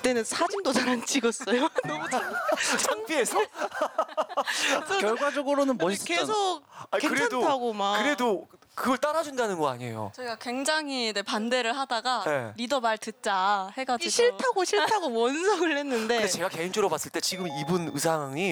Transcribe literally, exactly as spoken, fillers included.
그때는 사진도 잘 안 찍었어요. 너무 장... 창피해서? 결과적으로는 멋있었잖아. 계속 아니, 괜찮다고 그래도, 막. 그래도 그걸 따라준다는 거 아니에요? 저희가 굉장히 네, 반대를 하다가 네. 리더 말 듣자 해가지고 싫다고 싫다고 원성을 했는데 근데 제가 개인적으로 봤을 때 지금 입은 의상이